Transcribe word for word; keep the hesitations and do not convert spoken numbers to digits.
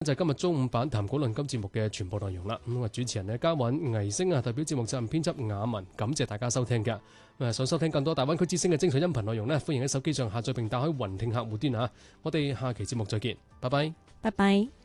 就係今日中午版談古論今節目嘅全部內容啦。咁啊，主持人呢，嘉韻、倪星啊，代表節目責任編輯雅文，感謝大家收聽嘅。咁想收聽更多大灣區之聲嘅精彩音頻內容呢，歡迎喺手機上下載並打開雲聽客戶端啊。我哋下期節目再見，拜拜， 拜拜。